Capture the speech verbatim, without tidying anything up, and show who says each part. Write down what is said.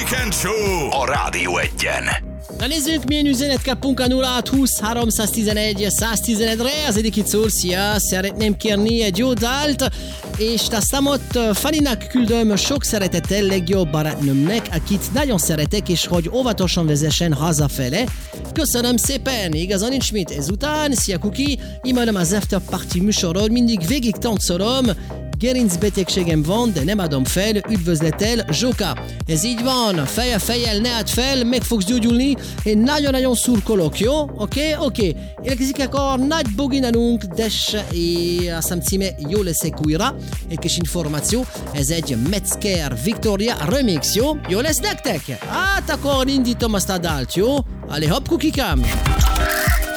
Speaker 1: Weekend Show a Rádió Egyen.
Speaker 2: Na nézzük, milyen üzenet kapunk a nulla hat húsz háromszáztizenegy száztizenegyre. Az egyik itt szól, szia, szeretném kérni egy jó dalt, és a számot Fanninak küldöm sok szeretettel legjobb barátnőmnek, akit nagyon szeretek, és hogy óvatosan vezessen hazafele. Köszönöm szépen, igazán nincs mit ezután. Szia Kuki, imádom az After Party műsorod, mindig végig táncolom. Gerincbetegségem van, de nem adom fel, üdvözletel, Zsoka. Ez így van, fej a fejjel, ne add fel, meg fogsz gyógyulni, én nagyon-nagyon szurkolok, jó? Oké? Okay? Oké. Okay. Érkezik akkor nagy boginanunk, des, és azt hiszem címe Jó leszek újra, egy kis információ, ez egy Metzger Victoria remix, jó? Jó lesz nektek? Hát akkor indítom azt a dalt, jó? Allez, hopp, kukikám!